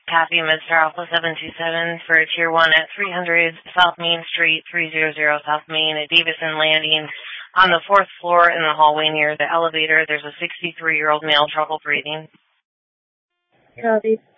Copy, Mr. Alpha 727 for Tier 1 at 300 South Main Street, 300 South Main at Davison Landing. On the 4th floor in the hallway near the elevator, there's a 63-year-old male trouble breathing. Copy.